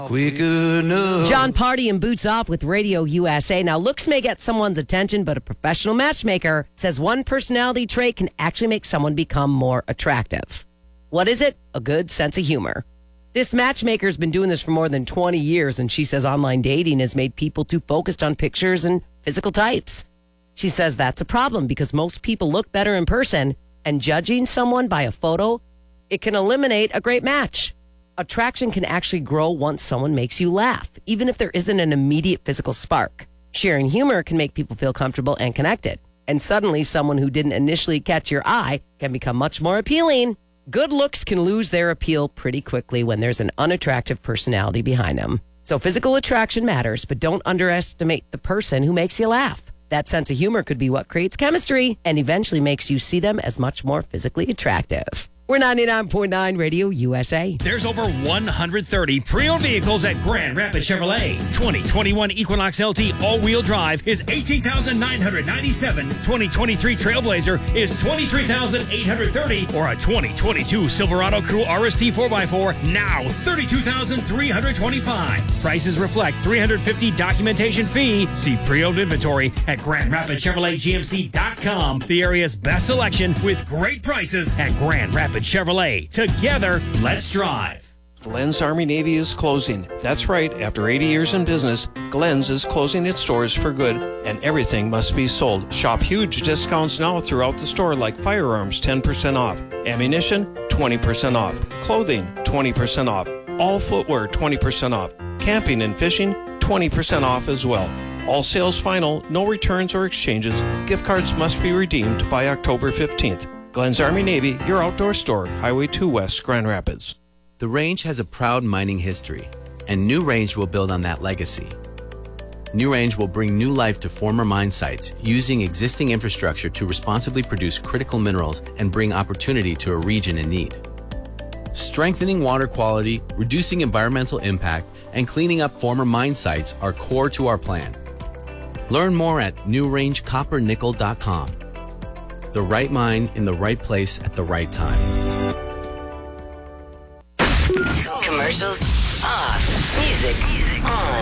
Quick enough. John Party and Boots Off with Radio USA. Now, looks may get someone's attention, but a professional matchmaker says one personality trait can actually make someone become more attractive. What is it? A good sense of humor. This matchmaker's been doing this for more than 20 years, and she says online dating has made people too focused on pictures and physical types. She says that's a problem because most people look better in person, and judging someone by a photo, it can eliminate a great match. Attraction can actually grow once someone makes you laugh, even if there isn't an immediate physical spark. Sharing humor can make people feel comfortable and connected. And suddenly, someone who didn't initially catch your eye can become much more appealing. Good looks can lose their appeal pretty quickly when there's an unattractive personality behind them. So physical attraction matters, but don't underestimate the person who makes you laugh. That sense of humor could be what creates chemistry and eventually makes you see them as much more physically attractive. We're 99.9 Radio USA. There's over 130 pre-owned vehicles at Grand Rapids Chevrolet. 2021 Equinox LT all-wheel drive is $18,997. 2023 Trailblazer is $23,830. Or a 2022 Silverado Crew RST 4x4 now $32,325. Prices reflect $350 documentation fee. See pre-owned inventory at GrandRapidsChevroletGMC.com. The area's best selection with great prices at Grand Rapids Chevrolet. Together, let's drive. Glenn's Army Navy is closing. That's right. After 80 years in business, Glenn's is closing its doors for good, and everything must be sold. Shop huge discounts now throughout the store, like firearms 10% off, ammunition 20% off, clothing 20% off, all footwear 20% off, camping and fishing 20% off as well. All sales final, no returns or exchanges. Gift cards must be redeemed by October 15th. Glenn's Army Navy, your outdoor store, Highway 2 West, Grand Rapids. The Range has a proud mining history, and New Range will build on that legacy. New Range will bring new life to former mine sites, using existing infrastructure to responsibly produce critical minerals and bring opportunity to a region in need. Strengthening water quality, reducing environmental impact, and cleaning up former mine sites are core to our plan. Learn more at newrangecoppernickel.com. The right mine in the right place at the right time. Commercials off. Music on.